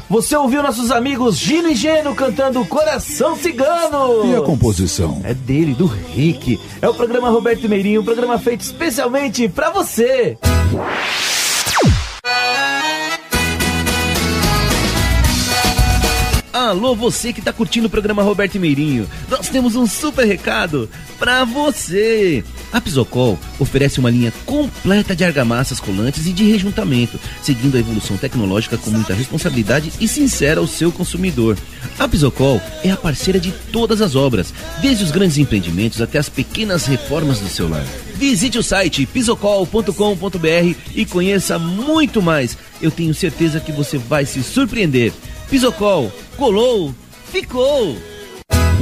Você ouviu nossos amigos Gino e Geno cantando Coração Cigano. E a composição? É dele, do Rick. É o programa Roberto Meirinho, um programa feito especialmente pra você. Alô, você que tá curtindo o programa Roberto Meirinho, nós temos um super recado pra você. A Pisocol oferece uma linha completa de argamassas colantes e de rejuntamento, seguindo a evolução tecnológica com muita responsabilidade e sincera ao seu consumidor. A Pisocol é a parceira de todas as obras, desde os grandes empreendimentos até as pequenas reformas do seu lar. Visite o site pisocol.com.br e conheça muito mais. Eu tenho certeza que você vai se surpreender. Pisocol, colou, ficou!